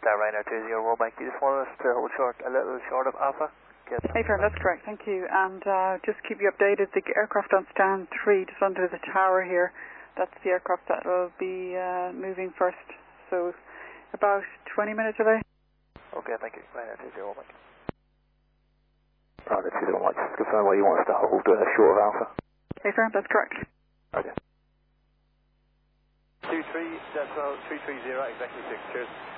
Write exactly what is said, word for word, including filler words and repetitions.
uh, Ryanair two zero one Mike. You just want us to hold short, a little short of Alpha? Get Hey, firm, that's correct, thank you. And uh, just keep you updated, the aircraft on stand three, just under the tower here, that's the aircraft that will be uh, moving first. So about twenty minutes away. Okay, thank you. Ryanair two zero one Mike. Ryanair two zero one Mike, just confirm what you want us to hold uh, short of Alpha. Hey, firm, that's correct. Okay. two three decimal three three zero, exactly six, cheers.